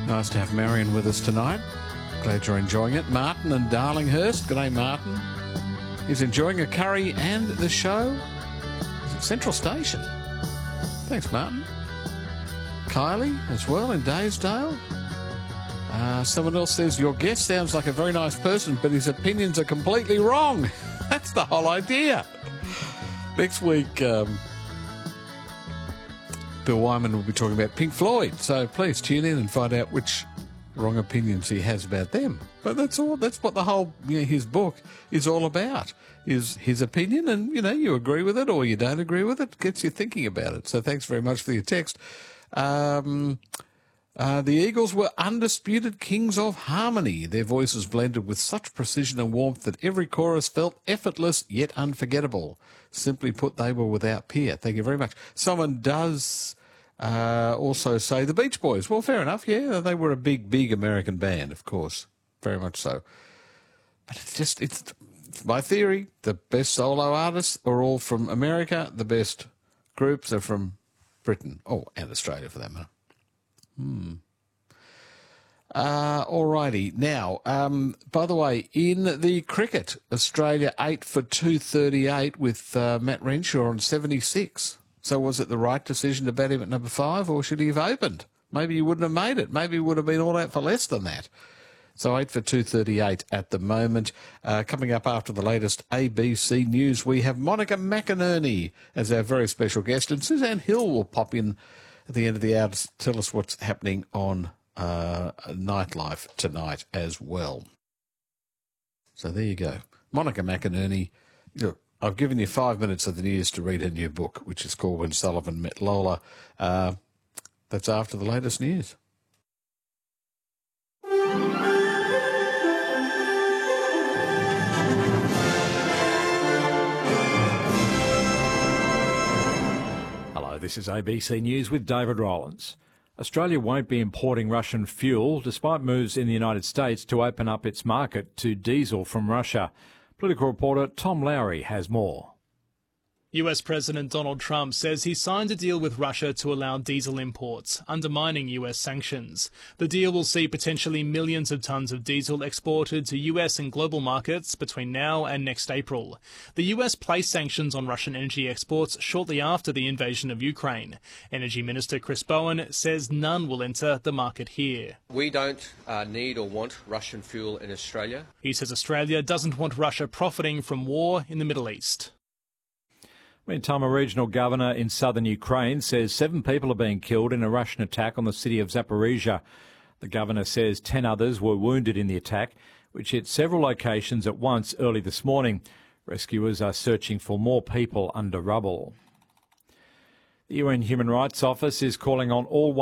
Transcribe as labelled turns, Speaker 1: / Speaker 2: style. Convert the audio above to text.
Speaker 1: Nice to have Marion with us tonight. Glad you're enjoying it. Martin and Darlinghurst. G'day, Martin. He's enjoying a curry and the show. He's at Central Station. Thanks, Martin. Kylie as well in Daysdale. Someone else says, your guest sounds like a very nice person, but his opinions are completely wrong. That's the whole idea. Next week, Bill Wyman will be talking about Pink Floyd, so please tune in and find out which wrong opinions he has about them. But that's all. That's what the whole, his book is all about, is his opinion, and, you agree with it or you don't agree with it, gets you thinking about it. So thanks very much for your text. The Eagles were undisputed kings of harmony. Their voices blended with such precision and warmth that every chorus felt effortless yet unforgettable. Simply put, they were without peer. Thank you very much. Someone does also say the Beach Boys. Well, fair enough, yeah. They were a big American band, of course. Very much so. But it's my theory. The best solo artists are all from America. The best groups are from Britain. Oh, and Australia for that matter. Alrighty. Now, by the way, in the cricket, Australia 8 for 238 with Matt Renshaw on 76. So was it the right decision to bat him at number 5, or should he have opened? Maybe he wouldn't have made it. Maybe he would have been all out for less than that. So 8 for 238 at the moment. Coming up after the latest ABC News, we have Monica McInerney as our very special guest, and Suzanne Hill will pop in at the end of the hour to tell us what's happening on Nightlife tonight as well. So there you go. Monica McInerney. Look, I've given you 5 minutes of the news to read her new book, which is called When Sullivan Met Lola. That's after the latest news.
Speaker 2: This is ABC News with David Rowlands. Australia won't be importing Russian fuel despite moves in the United States to open up its market to diesel from Russia. Political reporter Tom Lowry has more.
Speaker 3: US President Donald Trump says he signed a deal with Russia to allow diesel imports, undermining US sanctions. The deal will see potentially millions of tons of diesel exported to US and global markets between now and next April. The US placed sanctions on Russian energy exports shortly after the invasion of Ukraine. Energy Minister Chris Bowen says none will enter the market here.
Speaker 4: We don't need or want Russian fuel in Australia.
Speaker 3: He says Australia doesn't want Russia profiting from war in the Middle East.
Speaker 2: Meantime, a regional governor in southern Ukraine says 7 people are being killed in a Russian attack on the city of Zaporizhia. The governor says 10 others were wounded in the attack, which hit several locations at once early this morning. Rescuers are searching for more people under rubble. The UN Human Rights Office is calling on all